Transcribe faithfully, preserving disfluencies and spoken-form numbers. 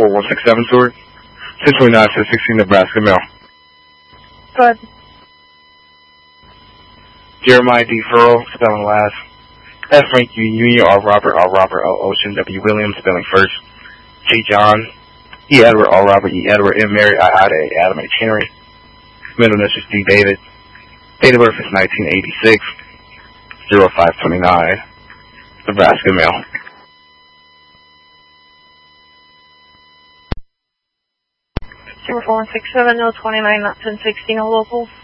four one six seven Stewart. ten twenty-nine to sixteen Nebraska mail. Good. Jeremiah D. Furrow, spelling last. S. Frank U. Union, R. Robert, R. Robert, O. Ocean, W. Williams, spelling first. G. John, E. Edward, R. Robert, E. Edward, M. Mary, I. Ida, A. Adam, H. Henry. Middle initials D. David. Date of birth is nineteen eighty-six. oh five twenty-nine. Nebraska mail. Zero four one six seven, no twenty-nine, not ten sixteen, no local.